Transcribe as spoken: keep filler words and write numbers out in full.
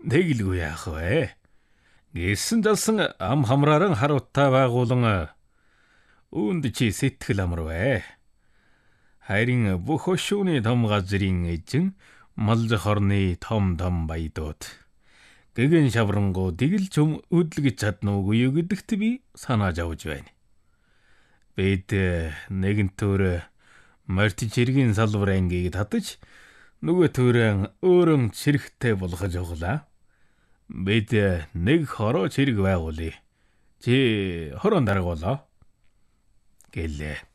Тэгэлгүй яах вэ? Гэсэн залсан ам хамрааран харуутаа байгуулан үүнд чи сэтгэл амар вэ? Харин бүх өшөөний том газрын эзэн малж хорны том том баядууд гэгэн шаврангуудыг л ч хөдөлгөж чадна уугүй юу гэдэгт би санааж авч байна. Бид нэгэн төр морьт чиргийн салбар ангийг татаж нөгөө төрөө өөрөн чирэгтэй болгож оглаа. Бид нэг хороо чирэг байгуулъя. Чи хорон даргуулаа гэлээ.